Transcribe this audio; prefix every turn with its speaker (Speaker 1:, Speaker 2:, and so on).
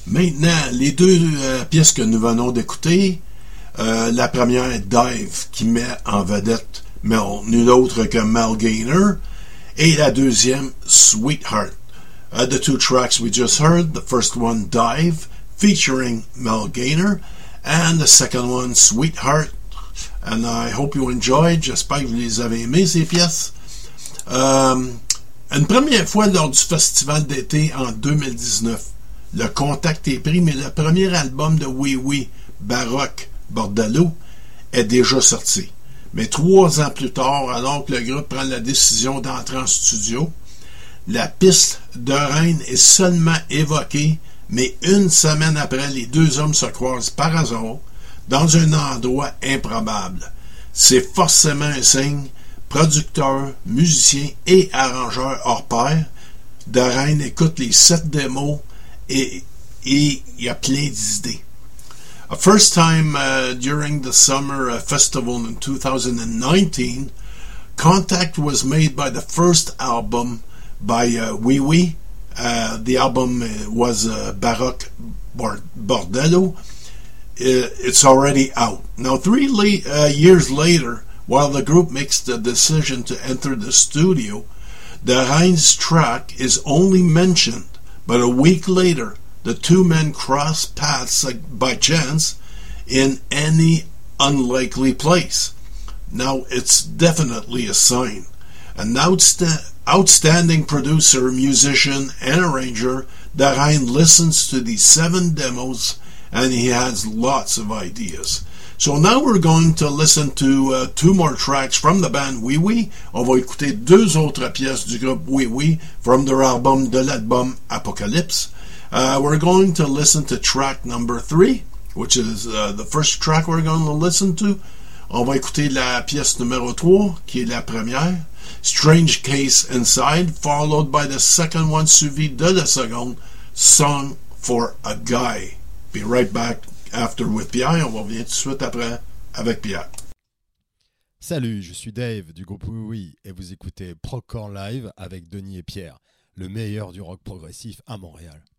Speaker 1: Maintenant, les deux pièces que nous venons d'écouter, la première, Dive, qui met en vedette nul autre que Mel Gaynor, et la deuxième, Sweetheart. The two tracks we just heard, the first one, Dive, featuring Mel Gaynor, and the second one, Sweetheart. And I hope you enjoyed. J'espère que vous les avez aimées, ces pièces. Une première fois lors du festival d'été en 2019, le contact est pris, mais le premier album de Oui Oui, Baroque Bordello, est déjà sorti. Mais 3 ans plus tard, alors que le groupe prend la décision d'entrer en studio, la piste de Reine est seulement évoquée, mais une semaine après, les deux hommes se croisent par hasard dans un endroit improbable. C'est forcément un signe. Producteur, musicien et arrangeur hors pair, de Reine écoute les 7 démos et il y a plein d'idées. A first time during the summer festival in 2019, contact was made by the first album by Oui Oui. The album was Baroque Bordello. It's already out. Now, 3 years later, while the group makes the decision to enter the studio, the Heinz track is only mentioned, but a week later, the two men cross paths by chance in any unlikely place. Now, it's definitely a sign. An outstanding producer, musician, and arranger, de Rein listens to these 7 demos, and he has lots of ideas. So now we're going to listen to 2 more tracks from the band Oui Oui. On va écouter 2 autres pièces du groupe Oui Oui from their album, de l'album Apocalypse. We're going to listen to track number 3, which is the first track we're going to listen to. On va écouter la pièce numéro 3, qui est la première, Strange Case Inside, followed by the second one, suivi de la seconde, Song for a Guy. Be right back. After with Pierre, on va revenir tout de suite après avec Pierre.
Speaker 2: Salut, je suis Dave du groupe Oui Oui et vous écoutez Procore Live avec Denis et Pierre, le meilleur du rock progressif à Montréal.